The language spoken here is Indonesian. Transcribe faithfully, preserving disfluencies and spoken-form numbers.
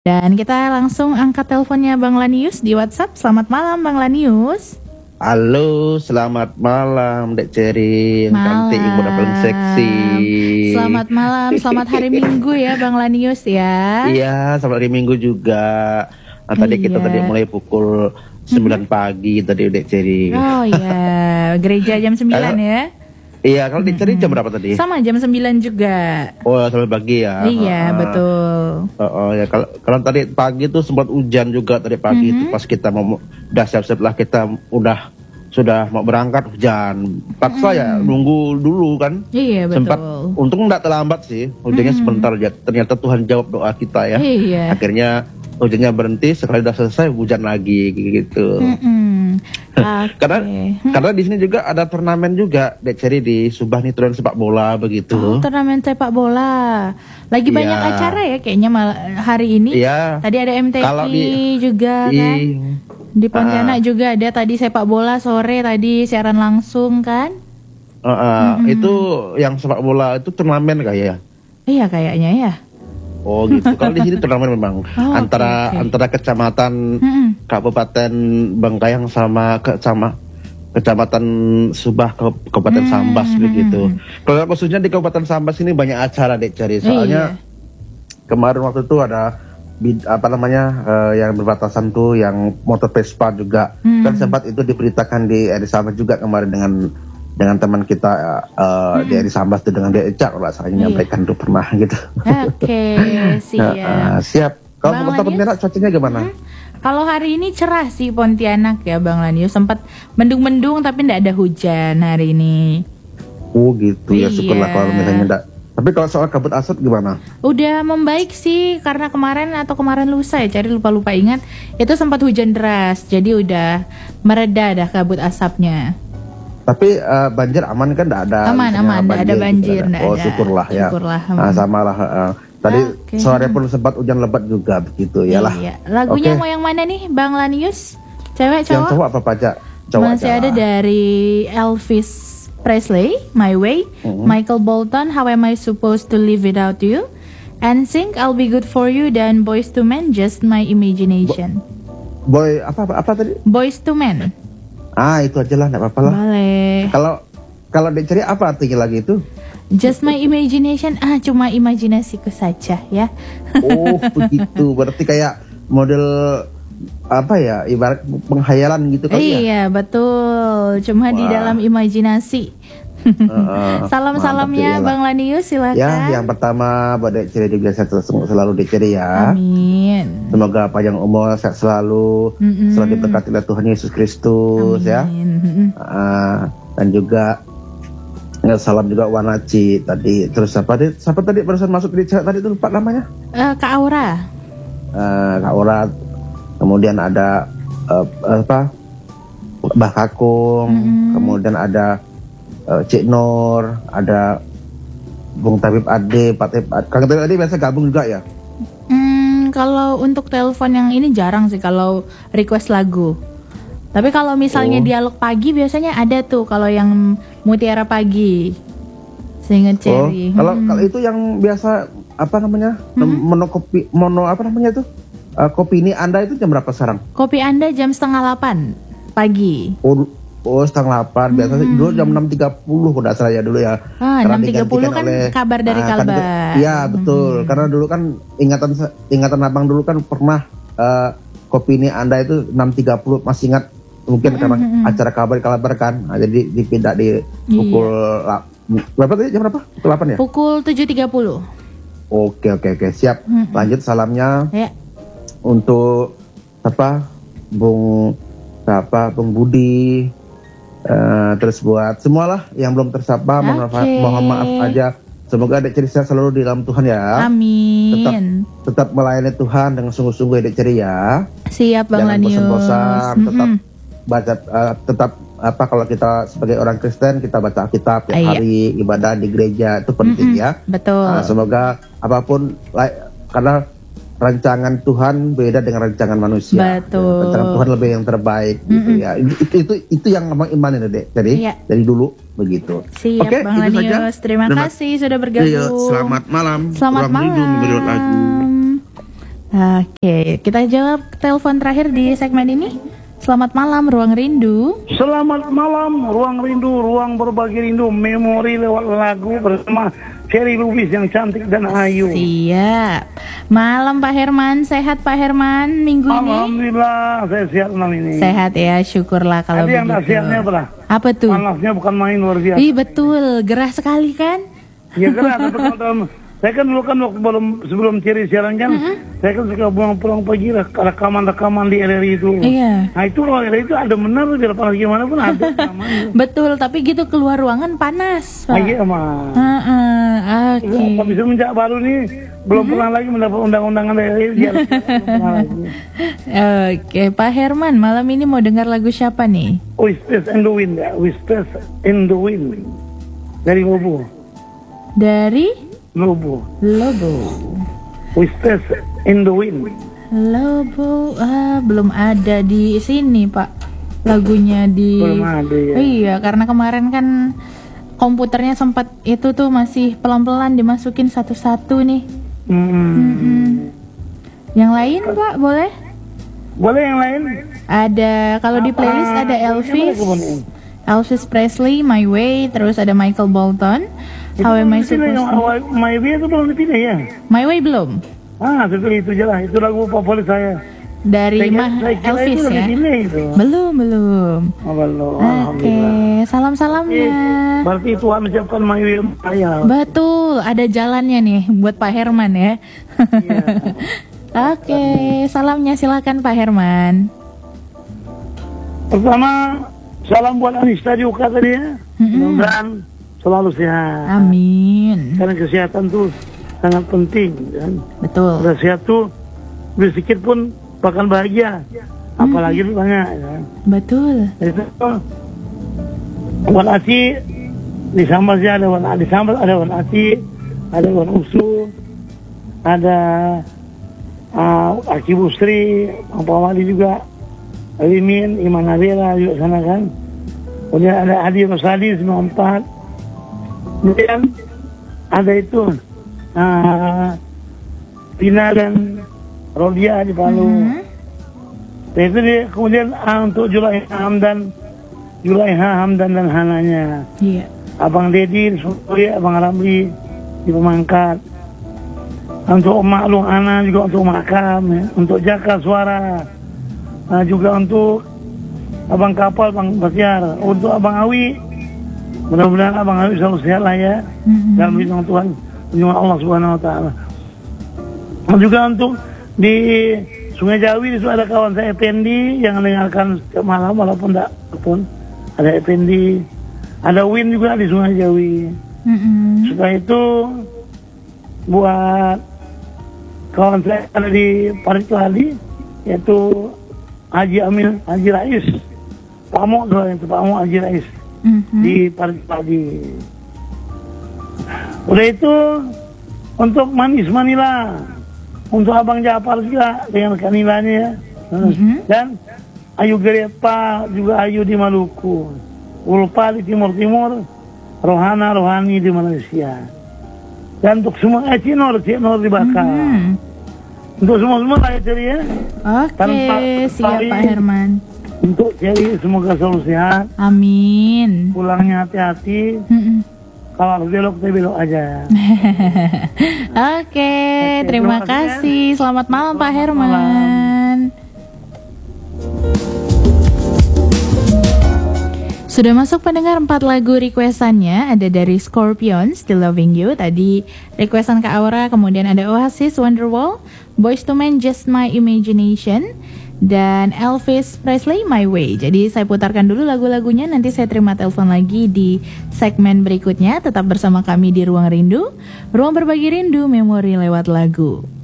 Dan kita langsung angkat teleponnya Bang Lanius di WhatsApp. Selamat malam Bang Lanius. Halo, selamat malam Dek Ceri, yang cantik, yang muda paling seksi. Selamat malam, selamat hari Minggu ya Bang Lanius ya. Iya, selamat hari Minggu juga. Nah, tadi iya. kita tadi mulai pukul sembilan pagi tadi Dek Ceri. Oh iya, gereja jam sembilan ya. Iya, kalau Dek Ceri jam berapa tadi? Sama jam sembilan juga. Oh, sampai pagi ya. Iya, uh, betul. Oh, oh ya, kalau kalau tadi pagi tuh sempat hujan juga tadi pagi itu Mm-hmm. pas kita mau udah siap-siap lah kita udah sudah mau berangkat hujan. Paksa ya nunggu dulu kan. Iya, betul. Sempat untung enggak terlambat sih. Hujannya Mm-hmm. sebentar aja. Ternyata Tuhan jawab doa kita ya. Iya. Akhirnya hujannya berhenti, sekali udah selesai hujan lagi gitu. Mm-mm. Okay. Karena karena di sini juga ada turnamen juga Dek Ceri di Subah nih, turnamen sepak bola begitu. Oh, turnamen sepak bola. Lagi Iya. banyak acara ya kayaknya mal- hari ini. Iya. Tadi ada M T Q Kalau di- juga kan. I- Di Pontianak Ah. juga ada tadi sepak bola sore tadi siaran langsung kan? Uh, uh, Mm-mm. Itu yang sepak bola itu turnamen kayak ya. Iya kayaknya ya. Oh gitu. Kalau di sini turnamen memang Oh, antara oke, oke. antara kecamatan Mm-mm. Kabupaten Bangkayang sama ke sama Kecamatan Subah ke Kabupaten Hmm, Sambas hmm, begitu. hmm. Kalau khususnya di Kabupaten Sambas ini banyak acara Dek Ceri. Soalnya kemarin waktu itu ada bid- apa namanya eh, yang berbatasan tuh yang motor Vespa juga. Hmm. Kan sempat itu diberitakan di Eri Sambas juga kemarin dengan dengan teman kita eh, di Eri Sambas tuh dengan dia Ecak kalau saya Iya. menyampaikan tuh pernah gitu. Oke, siap. Nah, siap. Kalau Bang Kota Lanius? Pontianak cuacanya gimana? Hmm. Kalau hari ini cerah sih Pontianak ya Bang Lanius, sempat mendung-mendung tapi tidak ada hujan hari ini. Oh gitu ya, syukurlah Iya. kalau misalnya enggak. Tapi kalau soal kabut asap gimana? Udah membaik sih karena kemarin atau kemarin lusa ya, cari lupa-lupa ingat itu sempat hujan deras, jadi udah mereda dah kabut asapnya. Tapi eh, banjir aman kan? Enggak ada. Aman, misalnya aman, nggak ada gitu, banjir, nggak nggak Oh ada. syukurlah ya. Syukurlah, Nah, aman. sama lah. eh. Tadi Oke. sore pun sempat hujan lebat juga begitu ya lah. Iya. Lagunya Oke. mau yang mana nih Bang Lanius? Cewek Yang cowok? cowok apa pajak? Cowok Masih aja ada lah. dari Elvis Presley, My Way, Mhm. Michael Bolton, How Am I Supposed to Live Without You, N Sync, I'll Be Good For You, dan Boyz two Men, Just My Imagination. Boy apa, apa apa tadi? Boyz two Men. Ah itu aja lah, enggak apa-apa lah. Boleh. Kalau kalau Dek Ceri apa artinya lagi itu? Just My Imagination, ah cuma imajinasiku saja ya. Oh begitu, berarti kayak model apa ya, ibarat penghayalan gitu kali ya. Iya betul, cuma di Wah. dalam imajinasi. Heeh. Salam-salamnya Mantap, iyalah. Bang Lanius silakan. Ya, yang pertama buat Dek Ceri juga sehat sel- selalu Dek Ceri ya. Amin. Semoga panjang umur, sehat selalu, Mm-mm. selalu diberkati oleh Tuhan Yesus Kristus ya. Amin. Mm-mm. Ah, dan juga ya, salam juga Wanaci tadi. Terus apa tadi? Siapa tadi barusan masuk di chat tadi itu lupa namanya? Eh, Kak Aura. Eh, Kak Ora. Kemudian ada eh, apa? Mbah Kakung. Mm-mm. Kemudian ada eh, Cik Nur, ada Bung Tabib Ade, Pak Tabib Ade. Kang Tabib Ade biasa gabung juga ya? Hmm, kalau untuk telepon yang ini jarang sih kalau request lagu. Tapi kalau misalnya Oh. dialog pagi biasanya ada tuh kalau yang Mutiara Pagi. Seingat Oh, Cherry. kalau Hmm. kalau itu yang biasa apa namanya? Mono kopi, mono apa namanya itu? Eh, kopi ini Anda itu jam berapa sekarang? Kopi Anda jam setengah delapan pagi. Oh, oh setengah delapan. Biasanya dulu jam enam tiga puluh udah saya ya dulu ya. Ah, Karena enam tiga puluh digantikan kan oleh- kabar dari Ah, kan Kalbar. itu- Iya betul. Karena dulu kan ingatan ingatan abang dulu kan pernah eh, kopi ini Anda itu enam tiga puluh masih ingat mungkin karena acara kabar di Kalbar kan. Nah, jadi dipindah di pukul la- berapa tadi jam berapa? Pukul delapan ya? Pukul tujuh tiga puluh. Oke oke oke siap. Mm-mm. Lanjut salamnya Ya. untuk apa Bung apa Bung Budi. Eh, terus buat semualah yang belum tersapa mohon maaf, Oke. mohon maaf aja. Semoga Dek Ceri sehat selalu di dalam Tuhan ya. Amin. Tetap melayani Tuhan dengan sungguh-sungguh Dek Ceri ya. Siap Bang Jangan Lanius. bosan-bosan, tetap Mm-mm. baca eh, tetap apa kalau kita sebagai orang Kristen kita baca Alkitab tiap Ah, iya. hari, ibadah di gereja itu penting Mm-mm. ya. Betul. Nah, semoga apapun la- karena rancangan Tuhan beda dengan rancangan manusia. Betul. Rancangan Tuhan lebih yang terbaik gitu ya. Itu itu itu, itu yang memang iman ini Dek. Jadi Iya. dari dulu begitu. Siap Oke, Bang itu saja. Lanius. Terima Terima- kasih sudah bergabung. Iya, selamat malam. Selamat Kurang minggu malam. memberi lagu. Oke, kita jawab telepon terakhir di segmen ini. Selamat malam, Ruang Rindu. Selamat malam, Ruang Rindu, Ruang Berbagi Rindu, memori lewat lagu bersama Cherry Lubis yang cantik dan ayu. Siap. Malam Pak Herman, sehat Pak Herman minggu ini? Alhamdulillah, saya sehat malam ini. Sehat ya, syukurlah kalau Tadi begitu. yang tak sehatnya apa? Apa tuh? Panasnya bukan main, luar biasa. Ih betul, gerah sekali kan? Ya karena ada teman-teman. Saya kan dulu kan waktu belum sebelum Cherry siaran kan, Mm-hmm. saya kan suka pulang-pulang pagi rekaman-rekaman di R R I itu. Iya. Nah itu R R I itu ada benar, biar panas gimana pun ada. namanya. Betul, tapi gitu keluar ruangan panas Pak. Ah, iya mah. Heeh, oke. Tapi semenjak baru nih belum pernah lagi mendapat undang-undangan dari dia. Oke, Pak Herman, malam ini mau dengar lagu siapa nih? Whispers in the Wind, ya. Whispers in the Wind dari Lobo. Dari Lobo. Lobo. Whispers in the Wind. Lobo, ah, belum ada di sini Pak. Lagunya di. Belum ada ya. Iya, karena kemarin kan komputernya sempat itu tuh masih pelan-pelan dimasukin satu-satu nih. Hmm. Mm-mm. Yang lain Pak, boleh? Boleh yang lain? Ada, kalau di playlist ada Elvis, Elvis Presley, My Way, terus ada Michael Bolton, How Am I Supposed to... My Way itu belum dipilih ya? My Way belum? Ah, itu itu aja lah. Itu lagu favorit saya. Dari Saya- mah saya kira Elvis itu ya? dipilih itu. Belum, belum. Oh, belum. Oke, Alhamdulillah. salam-salamnya. Berarti Tuhan menyiapkan My Way untuk saya. Betul, ada jalannya nih buat Pak Herman ya. Iya. Oke, salamnya silakan Pak Herman. Pertama, salam buat Anista di U K tadi ya. Mudah-mudahan selalu sehat. Amin. Karena kesehatan tuh sangat penting kan. Betul. Udah sehat tuh sedikit pun bahkan bahagia. Apalagi lu banyak kan. Betul. Itu buat Aci di sambal sih ada buat di sambal ada buat Aci, ada buat Usu, ada uh, Aki Busri, Pak Wali juga, Limin, Iman Nabila juga sana kan. Kemudian ada Adi Rosadi sembilan empat. Kemudian ada itu uh, Tina dan Rodia di Palu. Mhm. Dan itu dia, kemudian uh, untuk Julaiha Hamdan, Julaiha Hamdan dan Hananya. Iya. Abang Dedi di Surya, Abang Ramli di Pemangkat. Untuk Emak Lung Ana juga untuk Makam, ya. Untuk Jaka Suara. Nah, juga untuk Abang Kapal, Bang Basiar. Untuk Abang Awi, mudah-mudahan Abang Awi selalu sehat lah ya. Mhm. Dalam lindungan Tuhan, lindungan Allah Subhanahu Wa Taala. Dan juga untuk di Sungai Jawi itu ada kawan saya Effendi yang mendengarkan setiap malam walaupun tidak pun ada Effendi, ada Win juga di Sungai Jawi. Mhm. Setelah itu buat kawan saya ada di Parit Ladi yaitu Haji Amin, Haji Rais, Pamuk soalnya itu Pamuk Haji Rais Mhm. di Parit Ladi. Udah itu untuk Manis Manila, untuk Abang Jafar juga dengan kanilanya ya. Mhm. Dan Ayu Gerepa juga Ayu di Maluku, Ulpa di Timur Timur, Rohana Rohani di Malaysia. Dan untuk semua eh, Cinor, Cinor di Bakau. Mhm. Untuk semua-semua lah ya Ceri ya. Oke, Tanpa- siap tanpa- Pak Herman. Untuk Ceri semoga selalu sehat, Amin. pulangnya hati-hati. Mhm. Kalau harus belok, kita belok aja. Oke, terima terima kasih, kasih. Selamat malam Pak Selamat Herman. Sudah masuk pendengar empat lagu requestannya. Ada dari Scorpions, Still Loving You. Tadi requestan Kak Aura. Kemudian ada Oasis, Wonderwall, Boyz two Men, Just My Imagination, dan Elvis Presley, My Way. Jadi saya putarkan dulu lagu-lagunya. Nanti saya terima telepon lagi di segmen berikutnya. Tetap bersama kami di Ruang Rindu, Ruang Berbagi Rindu, Memori lewat lagu.